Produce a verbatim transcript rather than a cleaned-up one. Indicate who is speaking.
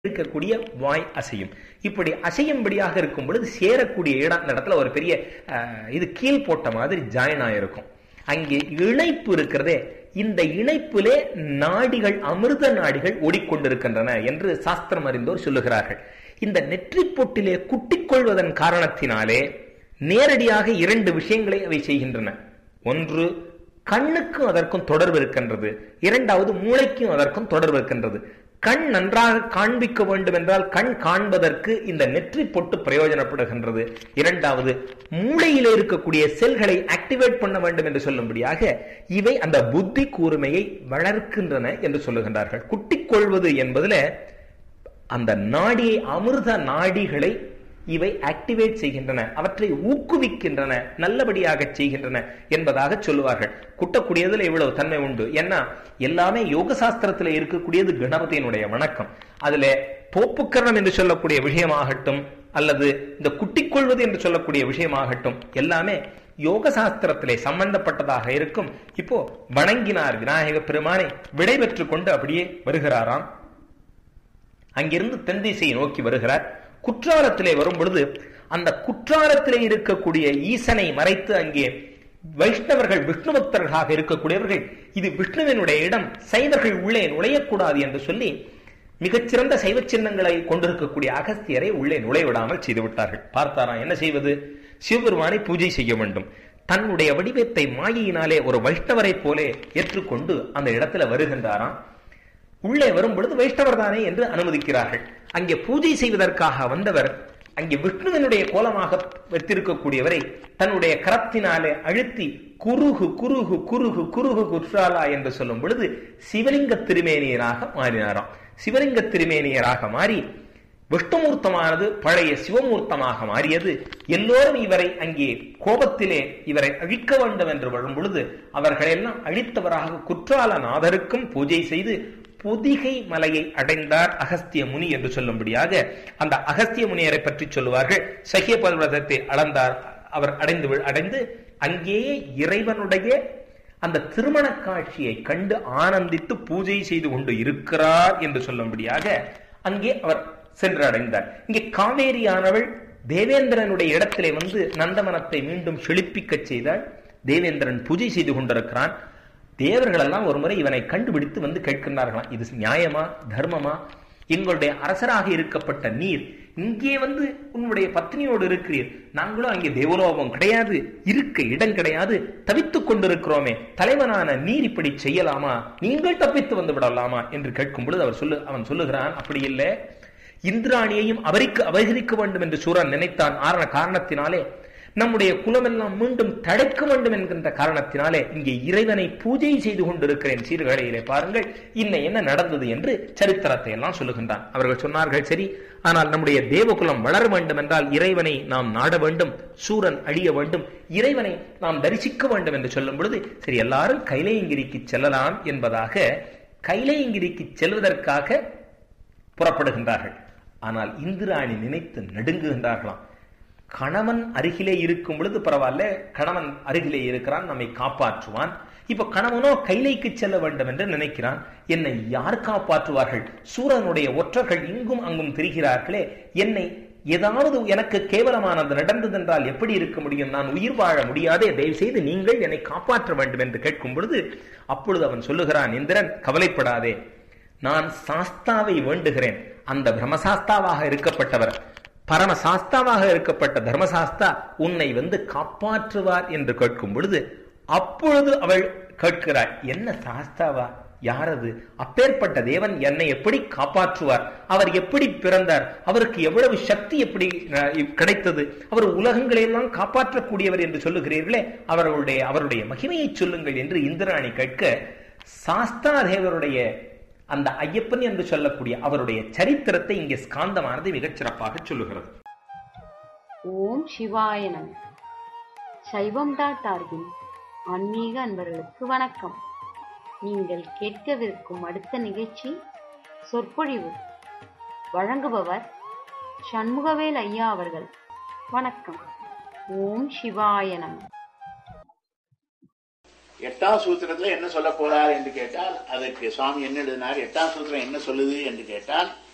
Speaker 1: இருக்கக்கூடிய வாய் அசையும். இப்படி அசையும்படியாக இருக்கும் பொழுது சேரக்கூடிய இடம் இடத்துல ஒரு பெரிய இது கீழ் போட்ட மாதிரி ஜாயின் ஆயிருக்கும். அங்கே இணைப்பு இருக்கிறதே, இந்த இணைப்பிலே நாடிகள், அமிர்த நாடிகள் ஓடிக்கொண்டிருக்கின்றன என்று சாஸ்திரம் அறிந்தோர் சொல்லுகிறார்கள். இந்த நெற்றி பொட்டிலே குட்டிக்கொள்வதன் காரணத்தினாலே நேரடியாக இரண்டு விஷயங்களை அவை செய்கின்றன. ஒன்று, கண்ணுக்கும் அதற்கும் தொடர்பு இருக்கின்றது. இரண்டாவது, மூளைக்கும் அதற்கும் தொடர்பு இருக்கின்றது. கண் நன்றாக காண்பிக்க வேண்டும் என்றால் கண் காண்பதற்கு இந்த நெற்றி பொட்டு பிரயோஜனப்படுகின்றது. இரண்டாவது, மூளையில் இருக்கக்கூடிய செல்களை ஆக்டிவேட் பண்ண வேண்டும் என்று சொல்லும்படியாக இவை அந்த புத்தி கூர்மையை வளர்க்கின்றன என்று சொல்லுகின்றார்கள். குட்டிக்கொள்வது என்பதுல அந்த நாடியை, அமிர்த நாடிகளை இவை ஆக்டிவேட் செய்கின்றன, அவற்றை ஊக்குவிக்கின்றன, நல்லபடியாக செய்கின்றன என்பதாக சொல்லுவார்கள். குட்டக்கூடியதுல இவ்வளவு தன்மை உண்டு. ஏன்னா எல்லாமே யோக சாஸ்திரத்தில் இருக்கக்கூடியது கணபதியினுடைய வணக்கம். அதுல போப்புக்கரணம் என்று சொல்லக்கூடிய விஷயமாகட்டும் அல்லது இந்த குட்டிக்கொள்வது என்று சொல்லக்கூடிய விஷயமாகட்டும் எல்லாமே யோக சாஸ்திரத்திலே சம்பந்தப்பட்டதாக இருக்கும். இப்போ வணங்கினார் விநாயக பெருமானை, விடை பெற்றுக் கொண்டு அப்படியே வருகிறாராம். அங்கிருந்து தென் திசையை நோக்கி வருகிறார். குற்றாலத்திலே வரும் பொழுது அந்த குற்றாலத்திலே இருக்கக்கூடிய ஈசனை மறைத்து அங்கே வைஷ்ணவர்கள், விஷ்ணு பக்தர்களாக இருக்கக்கூடியவர்கள், இது விஷ்ணுவினுடைய இடம், சைவர்கள் உள்ளே நுழையக்கூடாது என்று சொல்லி மிகச்சிறந்த சைவ சின்னங்களை கொண்டிருக்கக்கூடிய அகஸ்தியரை உள்ளே நுழைவிடாமல் செய்து விட்டார்கள். பார்த்தாராம், என்ன செய்வது? சிவபெருமானை பூஜை செய்ய வேண்டும். தன்னுடைய வடிவத்தை மாயினாலே ஒரு வைஷ்ணவரை போலே ஏற்றுக்கொண்டு அந்த இடத்துல வருகின்றாராம். உள்ளே வரும் பொழுது வைஷ்ணவர் தானே என்று அனுமதிக்கிறார்கள். அங்கே பூஜை செய்வதற்காக வந்தவர் அங்கே விஷ்ணுவினுடைய கோலமாக வைத்திருக்கக்கூடியவரை தன்னுடைய கரத்தினாலே அழுத்தி குருகு குருகு குருகு குருகு குற்றாலா என்று சொல்லும் பொழுது சிவலிங்க திருமேனியராக மாறினாராம். சிவலிங்க திருமேனியராக மாறி விஷ்ணுமூர்த்தமானது பழைய சிவமூர்த்தமாக மாறியது. எல்லோரும் இவரை அங்கே கோபத்திலே இவரை அழிக்க வேண்டும் என்று வரும் பொழுது அவர்களெல்லாம் அழித்தவராக குற்றாலநாதருக்கும் பூஜை செய்து பொதிகை மலையை அடைந்தார் அகஸ்திய முனி என்று சொல்லும்படியாக அந்த அகஸ்திய முனியரை பற்றி சொல்லுவார்கள். சகிய பர்வதத்தை அளந்தார், அவர் அடைந்து அடைந்து அங்கேயே இறைவனுடைய அந்த திருமண காட்சியை கண்டு ஆனந்தித்து பூஜை செய்து கொண்டு இருக்கிறார் என்று சொல்லும்படியாக அங்கே அவர் சென்று அடைந்தார். இங்கே காவேரியானவள் தேவேந்திரனுடைய இடத்திலே வந்து நந்தவனத்தை மீண்டும் செழிப்பிக்க செய்தாள். தேவேந்திரன் பூஜை செய்து கொண்டிருக்கிறான். தேவர்கள் எல்லாம் ஒரு முறை இவனை கண்டுபிடித்து வந்து கேட்கின்றார்களாம், இது நியாயமா, தர்மமா? எங்களுடைய அரசராக இருக்கப்பட்ட நீர் இங்கே வந்து உன்னுடைய பத்னியோடு இருக்கிறீர், நாங்களும் அங்கே தேவலோகம் கிடையாது, இருக்க இடம் கிடையாது, தவித்துக் கொண்டிருக்கிறோமே, தலைவனான நீர் இப்படி செய்யலாமா? நீங்கள் தப்பித்து வந்து விடலாமா என்று கேட்கும் பொழுது அவர் சொல்லு அவன் சொல்லுகிறான், அப்படி இல்லை, இந்திராணியையும் அவருக்கு அபகரிக்க வேண்டும் என்று சூரன் நினைத்தான். ஆரண காரணத்தினாலே நம்முடைய குலமெல்லாம் மீண்டும் தடைக்க வேண்டும் என்கின்ற காரணத்தினாலே இங்கே இறைவனை பூஜை செய்து கொண்டிருக்கிறேன். சீர்கடையிலே பாருங்கள் இன்ன என்ன நடந்தது என்று சரித்திரத்தை எல்லாம் சொல்லுகின்றான். அவர்கள் சொன்னார்கள், சரி, ஆனால் நம்முடைய தேவகுலம் வளர வேண்டும் என்றால் இறைவனை நாம் நாட வேண்டும், சூரன் அழிய வேண்டும், இறைவனை நாம் தரிசிக்க வேண்டும் என்று சொல்லும் பொழுது சரி எல்லாரும் கைலையங்கிரிக்கு செல்லலாம் என்பதாக கைலையங்கிரிக்கு செல்வதற்காக புறப்படுகின்றார்கள். ஆனால் இந்திராணி நினைத்து நடுங்குகின்றார்களாம். கணவன் அருகிலே இருக்கும் பொழுது பரவாயில்ல, கணவன் அருகிலே இருக்கிறான், நம்மை காப்பாற்றுவான். இப்ப கணவனோ கைலைக்கு செல்ல வேண்டும் என்று நினைக்கிறான். என்னை யார் காப்பாற்றுவார்கள்? சூரனுடைய ஒற்றர்கள் இங்கும் அங்கும் திரிகிறார்களே, என்னை ஏதாவது எனக்கு கேவலமானது நடந்ததென்றால் எப்படி இருக்க முடியும்? நான் உயிர் வாழ முடியாதே, தயவு செய்து நீங்கள் என்னை காப்பாற்ற வேண்டும் என்று கேட்கும் பொழுது அப்பொழுது அவன் சொல்லுகிறான், இந்திரன் கவலைப்படாதே, நான் சாஸ்தாவை வேண்டுகிறேன். அந்த பிரம்மசாஸ்தாவாக இருக்கப்பட்டவர், பரமசாஸ்தாவாக இருக்கப்பட்ட தர்மசாஸ்தா உன்னை வந்து காப்பாற்றுவார் என்று கேட்கும் பொழுது அப்பொழுது அவள் கேட்கிறாள், என்ன சாஸ்தாவா? யாரது? அப்பேற்பட்ட தேவன் என்னை எப்படி காப்பாற்றுவார்? அவர் எப்படி பிறந்தார்? அவருக்கு எவ்வளவு சக்தி எப்படி கிடைத்தது? அவர் உலகங்களையெல்லாம் காப்பாற்றக்கூடியவர் என்று சொல்லுகிறீர்களே, அவர்களுடைய அவருடைய மகிமையை சொல்லுங்கள் என்று இந்திராணி கேட்க சாஸ்தா தேவருடைய அந்த ஐயப்பன் என்று சொல்லக்கூடிய அவருடைய சரித்திரத்தை இங்கே ஸ்காந்தமானது மிகச் சிறப்பாக சொல்லுகிறது.
Speaker 2: ஓம் சிவாய நம. சைவம் டாட் ஆர்கின் ஆன்மீக அன்பர்களுக்கு வணக்கம். நீங்கள் கேட்கவிருக்கும் அடுத்த நிகழ்ச்சி சொற்பொழிவு. வழங்குபவர் சண்முகவேல் ஐயா அவர்கள். வணக்கம். ஓம் சிவாய நம.
Speaker 3: எட்டாம் சூத்திரத்துல என்ன சொல்ல போறார் என்று கேட்டால், அதுக்கு சுவாமி என்ன எழுதினார், எட்டாம் சூத்திரம் என்ன சொல்லுது என்று கேட்டால்,